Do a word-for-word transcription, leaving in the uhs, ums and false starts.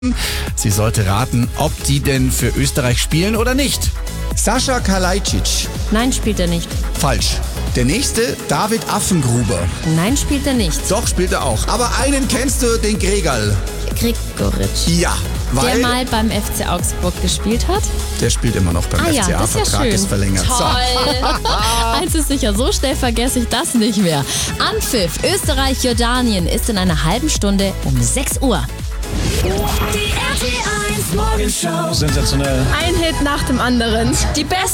Sie sollte raten, ob die denn für Österreich spielen oder nicht. Sascha Kalajdzic. Nein, spielt er nicht. Falsch. Der nächste, David Affengruber. Nein, spielt er nicht. Doch, spielt er auch. Aber einen kennst du, den Gregal. Gregoritsch. Ja, weil... Der mal beim F C Augsburg gespielt hat. Der spielt immer noch beim Ah ja, F C A. das ist ja Vertrag schön. ist verlängert. Toll. Eins ist sicher, so schnell vergesse ich das nicht mehr. Anpfiff Österreich-Jordanien ist in einer halben Stunde um sechs Uhr. Die R T eins Morgenshow. Sensationell. Ein Hit nach dem anderen. Die beste